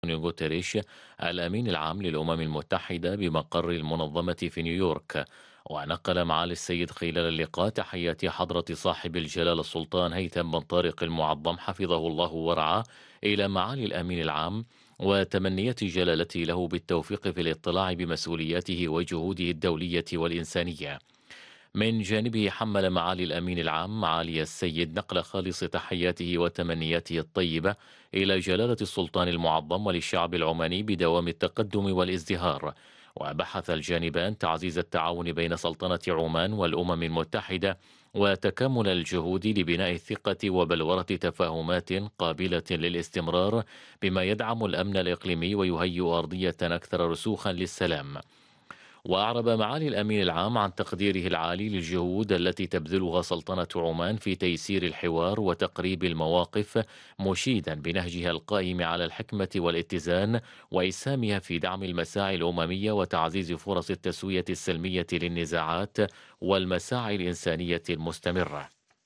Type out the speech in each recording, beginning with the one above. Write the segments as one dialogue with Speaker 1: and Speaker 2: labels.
Speaker 1: غوتيريش الأمين العام للأمم المتحدة بمقر المنظمة في نيويورك. ونقل معالي السيد خلال اللقاء تحيات حضرة صاحب الجلالة السلطان هيثم بن طارق المعظم حفظه الله ورعاه إلى معالي الأمين العام، وتمنيات جلالته له بالتوفيق في الاطلاع بمسؤولياته وجهوده الدولية والإنسانية. من جانبه حمل معالي الأمين العام معالي السيد نقل خالص تحياته وتمنياته الطيبة إلى جلالة السلطان المعظم وللشعب العماني بدوام التقدم والازدهار. وبحث الجانبان تعزيز التعاون بين سلطنة عمان والأمم المتحدة وتكامل الجهود لبناء الثقة وبلورة تفاهمات قابلة للاستمرار، بما يدعم الأمن الإقليمي ويهيئ أرضية أكثر رسوخا للسلام. وأعرب معالي الأمين العام عن تقديره العالي للجهود التي تبذلها سلطنة عمان في تيسير الحوار وتقريب المواقف، مشيدا بنهجها القائم على الحكمة والاتزان وإسهامها في دعم المساعي الأممية وتعزيز فرص التسوية السلمية للنزاعات والمساعي الإنسانية المستمرة.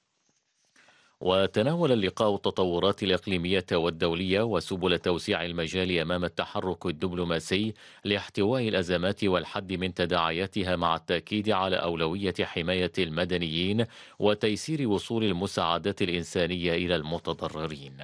Speaker 1: وتناول اللقاء التطورات الإقليمية والدولية وسبل توسيع المجال أمام التحرك الدبلوماسي لاحتواء الأزمات والحد من تداعياتها، مع التأكيد على أولوية حماية المدنيين وتيسير وصول المساعدات الإنسانية إلى المتضررين.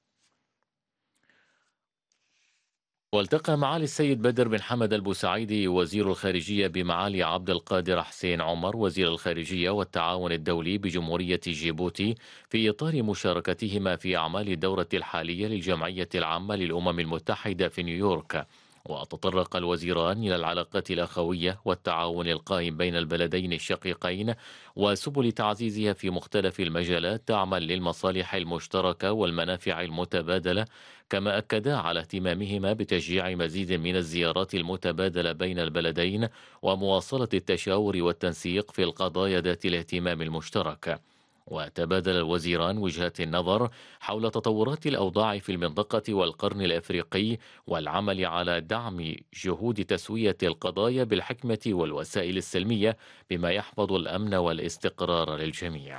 Speaker 1: والتقى معالي السيد بدر بن حمد البوسعيدي وزير الخارجية بمعالي عبد القادر حسين عمر وزير الخارجية والتعاون الدولي بجمهورية جيبوتي، في إطار مشاركتهما في أعمال الدورة الحالية للجمعية العامة للأمم المتحدة في نيويورك. وتطرق الوزيران إلى العلاقات الأخوية والتعاون القائم بين البلدين الشقيقين وسبل تعزيزها في مختلف المجالات، تعمل للمصالح المشتركة والمنافع المتبادلة. كما أكدا على اهتمامهما بتشجيع مزيد من الزيارات المتبادلة بين البلدين ومواصلة التشاور والتنسيق في القضايا ذات الاهتمام المشترك. وتبادل الوزيران وجهات النظر حول تطورات الأوضاع في المنطقة والقرن الأفريقي، والعمل على دعم جهود تسوية القضايا بالحكمة والوسائل السلمية، بما يحفظ الأمن والاستقرار للجميع.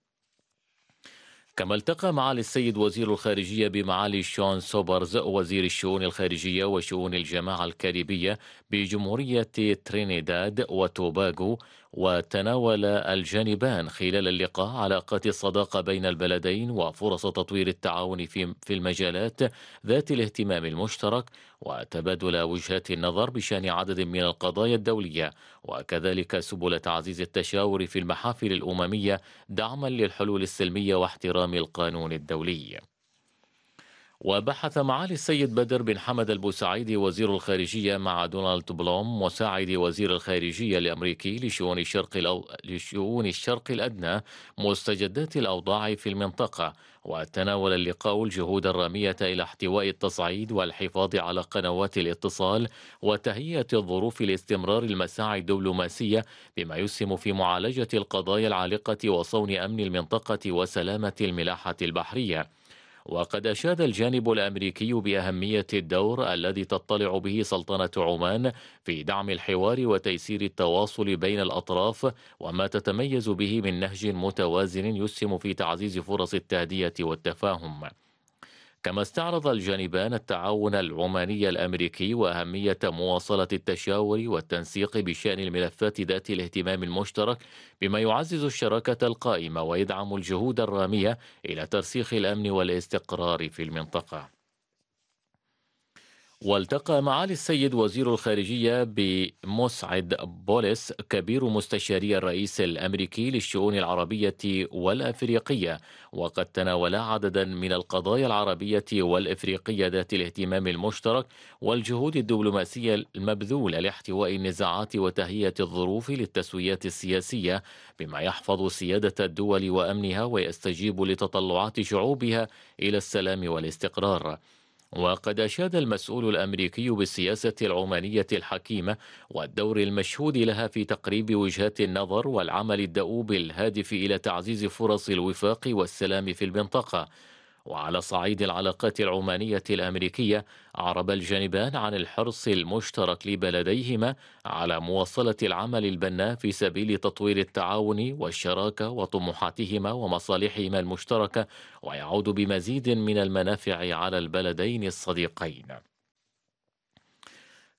Speaker 1: كما التقى معالي السيد وزير الخارجية بمعالي شون سوبرز وزير الشؤون الخارجية وشؤون الجماعة الكاريبية بجمهورية ترينيداد وتوباغو. وتناول الجانبان خلال اللقاء علاقات الصداقة بين البلدين وفرص تطوير التعاون في المجالات ذات الاهتمام المشترك، وتبادل وجهات النظر بشأن عدد من القضايا الدولية، وكذلك سبل تعزيز التشاور في المحافل الأممية دعما للحلول السلمية واحترام القانون الدولي. وبحث معالي السيد بدر بن حمد البوسعيدي وزير الخارجية مع دونالد بلوم مساعد وزير الخارجية الأمريكي لشؤون الشرق الأدنى مستجدات الأوضاع في المنطقة. وتناول اللقاء الجهود الرامية إلى احتواء التصعيد والحفاظ على قنوات الاتصال وتهيئة الظروف لاستمرار المساعي الدبلوماسية، بما يسهم في معالجة القضايا العالقة وصون أمن المنطقة وسلامة الملاحة البحرية. وقد أشاد الجانب الأمريكي بأهمية الدور الذي تطلع به سلطنة عمان في دعم الحوار وتيسير التواصل بين الأطراف، وما تتميز به من نهج متوازن يسهم في تعزيز فرص التهدئة والتفاهم. كما استعرض الجانبان التعاون العماني الأمريكي وأهمية مواصلة التشاور والتنسيق بشأن الملفات ذات الاهتمام المشترك، بما يعزز الشراكة القائمة ويدعم الجهود الرامية إلى ترسيخ الأمن والاستقرار في المنطقة. والتقى معالي السيد وزير الخارجية بمسعد بوليس كبير مستشاري الرئيس الأمريكي للشؤون العربية والأفريقية، وقد تناولا عددا من القضايا العربية والإفريقية ذات الاهتمام المشترك والجهود الدبلوماسية المبذولة لاحتواء النزاعات وتهيئة الظروف للتسويات السياسية، بما يحفظ سيادة الدول وأمنها ويستجيب لتطلعات شعوبها إلى السلام والاستقرار. وقد أشاد المسؤول الأمريكي بالسياسة العمانية الحكيمة والدور المشهود لها في تقريب وجهات النظر والعمل الدؤوب الهادف إلى تعزيز فرص الوفاق والسلام في المنطقة. وعلى صعيد العلاقات العمانية الأمريكية، أعرب الجانبان عن الحرص المشترك لبلديهما على مواصلة العمل البناء في سبيل تطوير التعاون والشراكة وطموحاتهما ومصالحهما المشتركة، ويعود بمزيد من المنافع على البلدين الصديقين.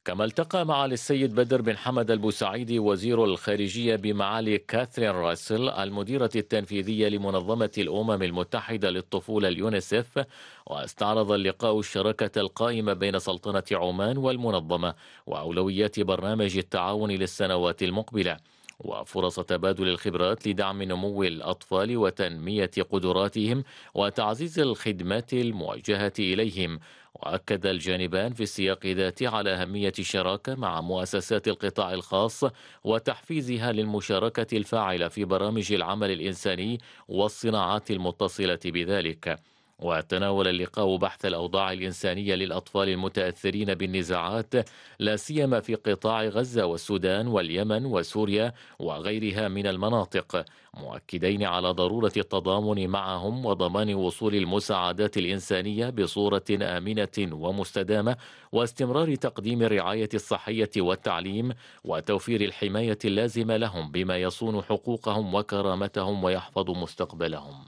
Speaker 1: كما التقى معالي السيد بدر بن حمد البوسعيدي وزير الخارجية بمعالي كاثرين راسل المديرة التنفيذية لمنظمة الأمم المتحدة للطفولة اليونيسف. واستعرض اللقاء الشراكة القائمة بين سلطنة عمان والمنظمة وأولويات برنامج التعاون للسنوات المقبلة وفرص تبادل الخبرات لدعم نمو الأطفال وتنمية قدراتهم وتعزيز الخدمات الموجهة إليهم. وأكد الجانبان في السياق ذاته على أهمية الشراكة مع مؤسسات القطاع الخاص وتحفيزها للمشاركة الفاعلة في برامج العمل الإنساني والصناعات المتصلة بذلك. وتناول اللقاء بحث الأوضاع الإنسانية للأطفال المتأثرين بالنزاعات لا سيما في قطاع غزة والسودان واليمن وسوريا وغيرها من المناطق، مؤكدين على ضرورة التضامن معهم وضمان وصول المساعدات الإنسانية بصورة آمنة ومستدامة واستمرار تقديم الرعاية الصحية والتعليم وتوفير الحماية اللازمة لهم بما يصون حقوقهم وكرامتهم ويحفظ مستقبلهم.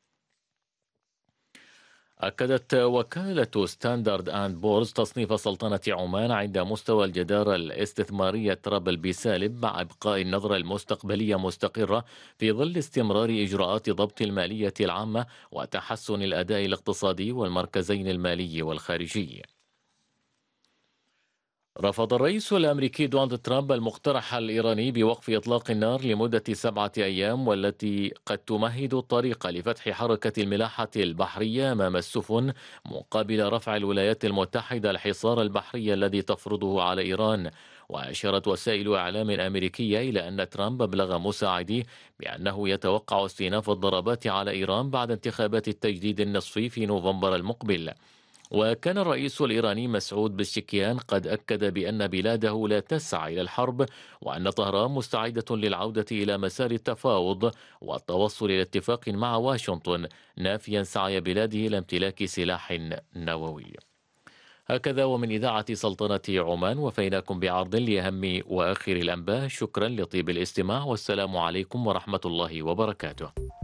Speaker 1: أكدت وكالة ستاندرد أند بورز تصنيف سلطنة عمان عند مستوى الجدارة الاستثمارية ترابل بي سالب مع إبقاء النظرة المستقبلية مستقرة في ظل استمرار إجراءات ضبط المالية العامة وتحسن الأداء الاقتصادي والمركزين المالي والخارجي. رفض الرئيس الأمريكي دونالد ترامب المقترح الإيراني بوقف إطلاق النار لمدة 7 أيام والتي قد تمهد الطريق لفتح حركة الملاحة البحرية أمام السفن مقابل رفع الولايات المتحدة الحصار البحري الذي تفرضه على إيران. وأشارت وسائل إعلام أمريكية إلى أن ترامب أبلغ مساعديه بأنه يتوقع استئناف الضربات على إيران بعد انتخابات التجديد النصفي في نوفمبر المقبل. وكان الرئيس الإيراني مسعود بزشكيان قد أكد بأن بلاده لا تسعى إلى الحرب وأن طهران مستعدة للعودة إلى مسار التفاوض والتوصل إلى اتفاق مع واشنطن، نافيا سعي بلاده إلى امتلاك سلاح نووي. هكذا ومن إذاعة سلطنة عمان وفيناكم بعرض لأهم وآخر الأنباء. شكرا لطيب الاستماع والسلام عليكم ورحمة الله وبركاته.